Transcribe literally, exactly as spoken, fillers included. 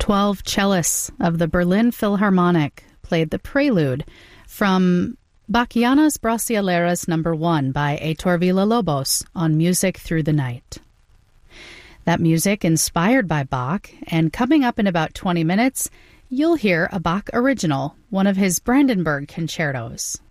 Twelve cellists of the Berlin Philharmonic played the prelude from Bachianas Brasileiras number one by Heitor Villa-Lobos on Music Through the Night. That music inspired by Bach, and coming up in about twenty minutes, you'll hear a Bach original, one of his Brandenburg concertos.